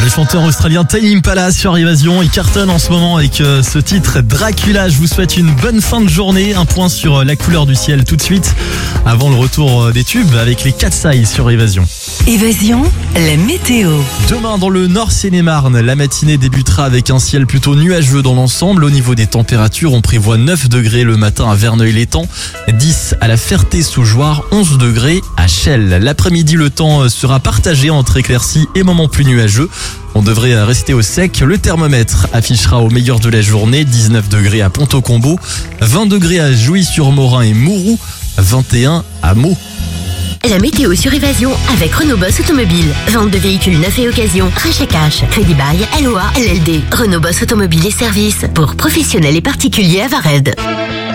Le chanteur australien Tame Impala sur Évasion, il cartonne en ce moment avec ce titre Dracula. Je vous souhaite une bonne fin de journée. Un point sur la couleur du ciel tout de suite avant le retour des tubes avec les Cat's Eyes sur Évasion. Évasion, la météo. Demain dans le Nord Seine-et-Marne, la matinée débutera avec un ciel plutôt nuageux dans l'ensemble. Au niveau des températures, on prévoit 9 degrés le matin à Verneuil-l'Étang, 10 à la Ferté-sous-Jouarre, 11 degrés à Chelles. L'après-midi, le temps sera partagé entre éclaircies et moments plus nuageux. On devrait rester au sec. Le thermomètre affichera au meilleur de la journée 19 degrés à Pont-au-Combo, 20 degrés à Jouy-sur-Morin et Mouroux, 21 à Meaux. La météo sur Évasion avec Renault Boss Automobile. Vente de véhicules neufs et occasion, rachat cash, crédit bail, LOA, LLD. Renault Boss Automobile et services pour professionnels et particuliers à Vared.